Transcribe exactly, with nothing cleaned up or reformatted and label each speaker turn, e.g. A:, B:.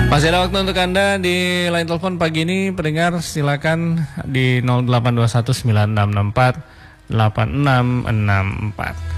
A: Masih ada waktu untuk Anda di line telepon pagi ini, pendengar silakan di nol delapan dua satu sembilan enam enam empat delapan enam enam empat.